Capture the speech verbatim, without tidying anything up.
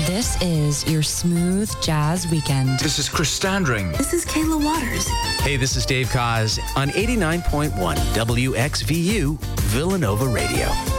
This is your smooth jazz weekend. This is Chris Standring. This is Kayla Waters. Hey, this is Dave Koz on eighty-nine point one W X V U Villanova Radio.